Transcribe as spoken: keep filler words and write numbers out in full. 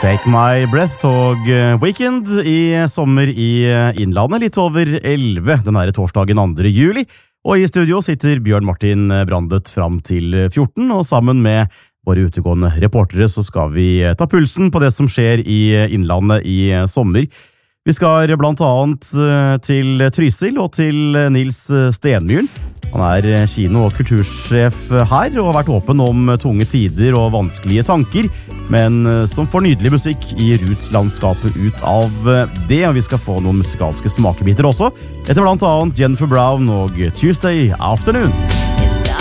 Take My Breath og Weekend i sommer i Innlandet, litt over elleve denne torsdagen andre juli. Og i studio sitter Bjørn Martin Brandet fram til fjorten, og sammen med våre utegående reportere så skal vi ta pulsen på det som skjer i Innlandet i sommer. Vi skal blant annet til Trysil og til Nils Stenmyren. Han er kino- og kultursjef her og har vært åpen om tunge tider og vanskelige tanker, men som får nydelig musikk i Roots-landskapet ut av det. Og vi skal få noen musikalske smakebiter også, etter blant annet Jennifer Brown og Tuesday Afternoon.